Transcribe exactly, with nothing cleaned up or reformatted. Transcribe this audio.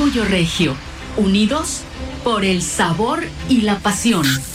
Pollo Regio, unidos por el sabor y la pasión.